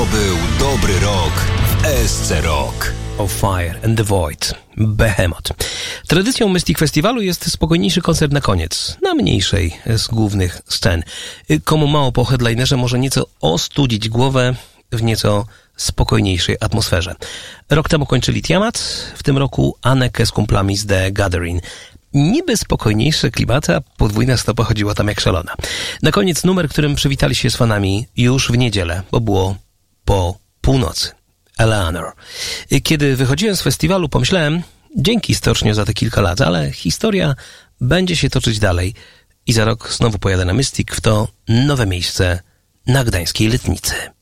był dobry rok w ESC Rock. Of Fire and the Void, Behemoth. Tradycją Mystic Festiwalu jest spokojniejszy koncert na koniec, na mniejszej z głównych scen. Komu mało po headlinerze może nieco ostudzić głowę w nieco spokojniejszej atmosferze. Rok temu kończyli Tiamat, w tym roku Anneke z kumplami z The Gathering. Niby spokojniejsze klimaty, a podwójna stopa chodziła tam jak szalona. Na koniec numer, którym przywitali się z fanami już w niedzielę, bo było po północy. Eleanor. Kiedy wychodziłem z festiwalu, pomyślałem, dzięki stocznie za te kilka lat, ale historia będzie się toczyć dalej i za rok znowu pojadę na Mystic w to nowe miejsce na gdańskiej Letnicy.